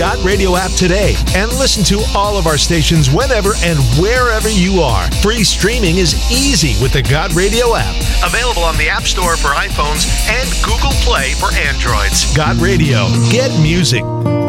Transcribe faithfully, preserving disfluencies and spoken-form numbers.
Got Radio app today and listen to all of our stations whenever and wherever you are. Free streaming is easy with the Got Radio app. Available on the App Store for iPhones and Google Play for Androids. Got Radio. Get music.